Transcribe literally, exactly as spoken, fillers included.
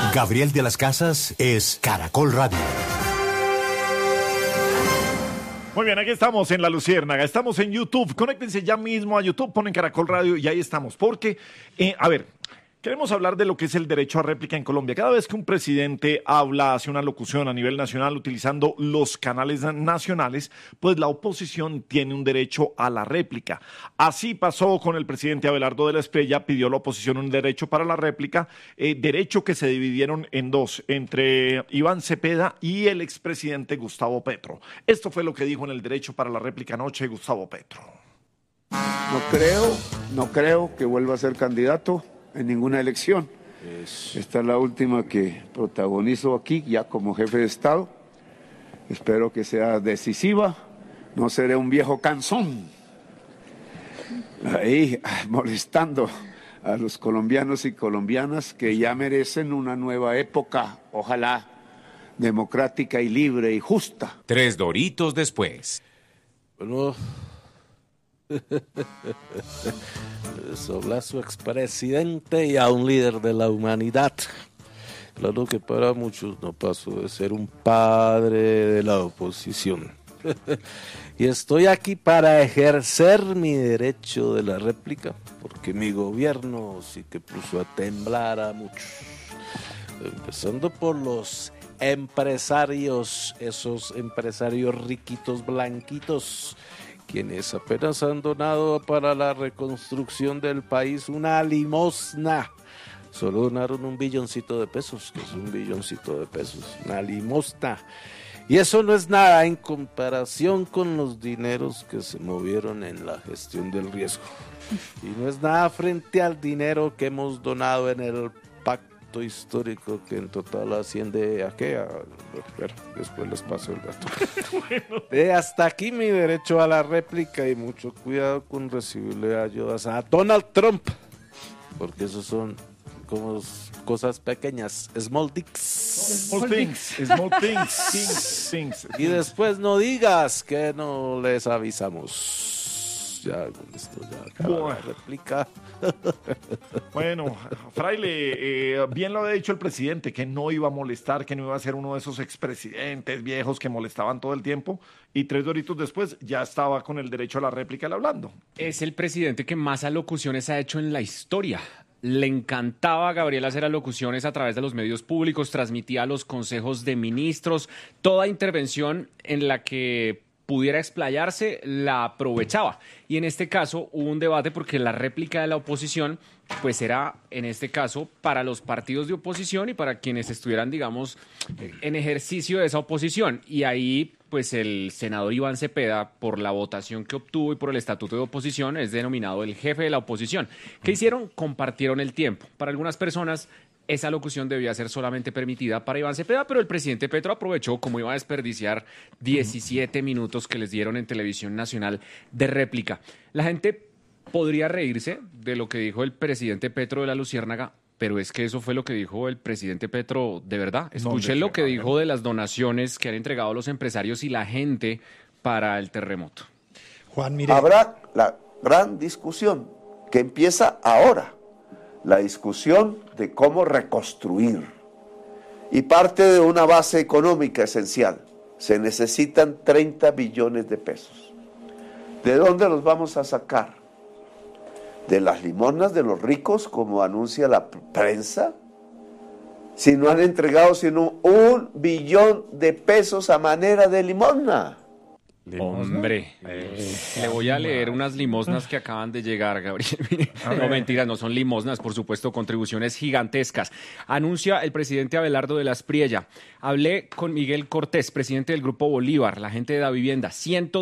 Gabriel de las Casas es Caracol Radio. Muy bien, aquí estamos en La Luciérnaga, estamos en YouTube, conéctense ya mismo a YouTube, ponen Caracol Radio y ahí estamos, porque, eh, a ver, queremos hablar de lo que es el derecho a réplica en Colombia. Cada vez que un presidente habla, hace una locución a nivel nacional utilizando los canales nacionales, pues la oposición tiene un derecho a la réplica. Así pasó con el presidente Abelardo de la Espriella, pidió la oposición un derecho para la réplica, eh, derecho que se dividieron en dos, entre Iván Cepeda y el expresidente Gustavo Petro. Esto fue lo que dijo en el derecho para la réplica anoche Gustavo Petro. No creo, no creo que vuelva a ser candidato en ninguna elección. Esta es la última que protagonizo aquí ya como jefe de Estado. Espero que sea decisiva. No seré un viejo cansón ahí molestando a los colombianos y colombianas que ya merecen una nueva época, ojalá democrática y libre y justa. Tres doritos después. Bueno, les habla a su expresidente y a un líder de la humanidad. Claro que para muchos no paso de ser un padre de la oposición. Y estoy aquí para ejercer mi derecho de la réplica, porque mi gobierno sí que puso a temblar a muchos. Empezando por los empresarios, esos empresarios riquitos blanquitos, quienes apenas han donado para la reconstrucción del país una limosna. Solo donaron un billoncito de pesos, que es un billoncito de pesos, una limosna. Y eso no es nada en comparación con los dineros que se movieron en la gestión del riesgo. Y no es nada frente al dinero que hemos donado en el pacto histórico, que en total asciende a qué, a, bueno, después les paso el dato. Bueno. De hasta aquí mi derecho a la réplica, y mucho cuidado con recibirle ayudas a Donald Trump, porque esos son como cosas pequeñas, small dicks. Small things, small things, things, things. Y después no digas que no les avisamos. Ya con esto ya acaba bueno. La réplica. Bueno, Fraile, eh, bien lo había dicho el presidente, que no iba a molestar, que no iba a ser uno de esos expresidentes viejos que molestaban todo el tiempo, y tres doritos después ya estaba con el derecho a la réplica él hablando. Es el presidente que más alocuciones ha hecho en la historia. Le encantaba a Gabriel hacer alocuciones a través de los medios públicos, transmitía los consejos de ministros, toda intervención en la que pudiera explayarse, la aprovechaba. Y en este caso hubo un debate porque la réplica de la oposición pues era, en este caso, para los partidos de oposición y para quienes estuvieran, digamos, en ejercicio de esa oposición. Y ahí, pues el senador Iván Cepeda, por la votación que obtuvo y por el estatuto de oposición, es denominado el jefe de la oposición. ¿Qué hicieron? Compartieron el tiempo. Para algunas personas, esa locución debía ser solamente permitida para Iván Cepeda, pero el presidente Petro aprovechó, como iba a desperdiciar diecisiete minutos que les dieron en Televisión Nacional de réplica. La gente podría reírse de lo que dijo el presidente Petro de la Luciérnaga, pero es que eso fue lo que dijo el presidente Petro de verdad. Escuchen lo que dijo de las donaciones que han entregado los empresarios y la gente para el terremoto. Juan, mire. Habrá la gran discusión que empieza ahora. La discusión de cómo reconstruir, y parte de una base económica esencial. Se necesitan treinta billones de pesos. ¿De dónde los vamos a sacar? ¿De las limosnas de los ricos, como anuncia la prensa? Si no han entregado sino un billón de pesos a manera de limosna. Hombre, eh, le voy a leer unas limosnas que acaban de llegar, Gabriel. No, mentiras, no son limosnas, por supuesto, contribuciones gigantescas. Anuncia el presidente Abelardo de la Espriella. Hablé con Miguel Cortés, presidente del Grupo Bolívar, la gente de Da Vivienda. ciento